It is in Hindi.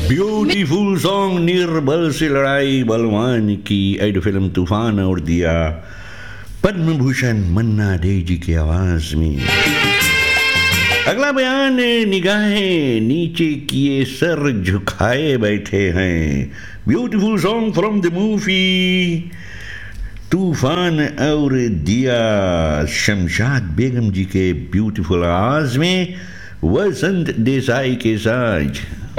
ब्यूटीफुल सॉन्ग निर्बल से लड़ाई बलवान की, एड फिल्म तूफान और दिया पद्म भूषण मन्ना डे जी की आवाज में। अगला बयान, निगाहें नीचे किए सर झुकाए बैठे हैं। Beautiful song from the movie तूफान और दिया, शमशाद बेगम जी के ब्यूटीफुल आवाज में वसंत देसाई के साथ।